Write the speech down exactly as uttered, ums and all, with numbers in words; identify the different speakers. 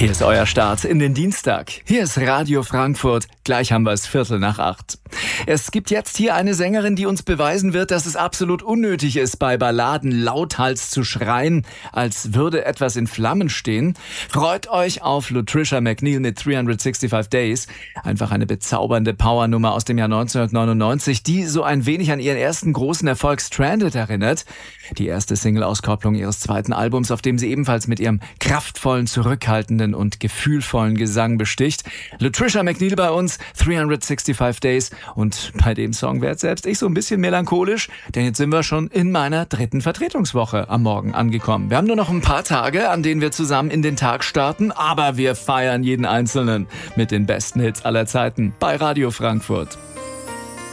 Speaker 1: Hier ist euer Start in den Dienstag. Hier ist Radio Frankfurt. Gleich haben wir es Viertel nach acht. Es gibt jetzt hier eine Sängerin, die uns beweisen wird, dass es absolut unnötig ist, bei Balladen lauthals zu schreien, als würde etwas in Flammen stehen. Freut euch auf Latricia McNeil mit dreihundertfünfundsechzig Days. Einfach eine bezaubernde Powernummer aus dem Jahr neunzehnhundertneunundneunzig, die so ein wenig an ihren ersten großen Erfolg Stranded erinnert. Die erste Single-Auskopplung ihres zweiten Albums, auf dem sie ebenfalls mit ihrem kraftvollen, zurückhaltenden und gefühlvollen Gesang besticht. Latricia McNeil bei uns, dreihundertfünfundsechzig Days. Und bei dem Song werd selbst ich so ein bisschen melancholisch, denn jetzt sind wir schon in meiner dritten Vertretungswoche am Morgen angekommen. Wir haben nur noch ein paar Tage, an denen wir zusammen in den Tag starten, aber wir feiern jeden einzelnen mit den besten Hits aller Zeiten bei Radio Frankfurt.